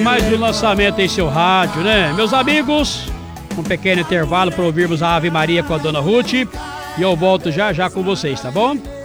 mais um lançamento em seu rádio, né? Meus amigos, um pequeno intervalo para ouvirmos a Ave Maria com a Dona Ruth e eu volto já já com vocês, tá bom?